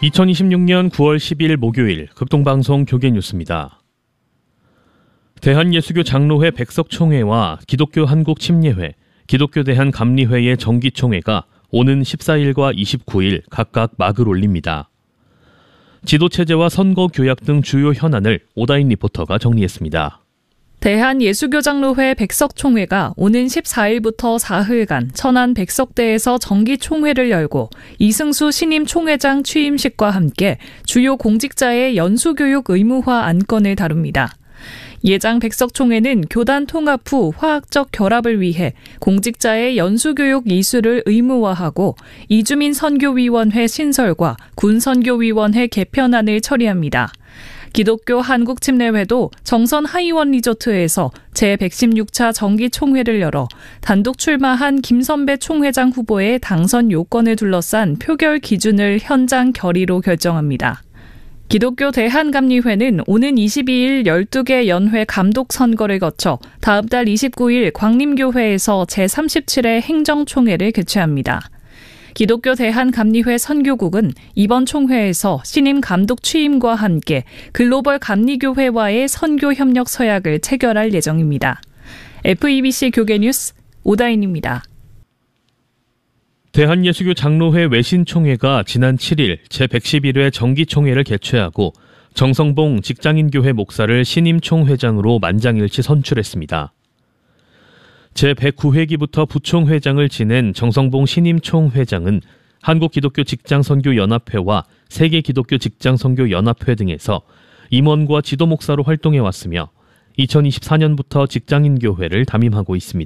2026년 9월 10일 목요일 극동방송 교계뉴스입니다. 대한예수교 장로회 백석총회와 기독교 한국침례회, 기독교 대한감리회의 정기총회가 오는 14일과 29일 각각 막을 올립니다. 지도체제와 선거교약 등 주요 현안을 오다인 리포터가 정리했습니다. 대한예수교장로회 백석총회가 오는 14일부터 사흘간 천안 백석대에서 정기총회를 열고 이승수 신임 총회장 취임식과 함께 주요 공직자의 연수교육 의무화 안건을 다룹니다. 예장 백석총회는 교단 통합 후 화학적 결합을 위해 공직자의 연수교육 이수를 의무화하고 이주민 선교위원회 신설과 군선교위원회 개편안을 처리합니다. 기독교 한국침례회도 정선 하이원 리조트에서 제116차 정기총회를 열어 단독 출마한 김선배 총회장 후보의 당선 요건을 둘러싼 표결 기준을 현장 결의로 결정합니다. 기독교 대한감리회는 오는 22일 12개 연회 감독 선거를 거쳐 다음 달 29일 광림교회에서 제37회 행정총회를 개최합니다. 기독교 대한감리회 선교국은 이번 총회에서 신임 감독 취임과 함께 글로벌 감리교회와의 선교 협력 서약을 체결할 예정입니다. FEBC 교계뉴스 오다인입니다. 대한예수교 장로회 외신총회가 지난 7일 제111회 정기총회를 개최하고 정성봉 직장인교회 목사를 신임 총회장으로 만장일치 선출했습니다. 제109회기부터 부총회장을 지낸 정성봉 신임 총회장은 한국기독교직장선교연합회와 세계기독교직장선교연합회 등에서 임원과 지도목사로 활동해왔으며 2024년부터 직장인교회를 담임하고 있습니다.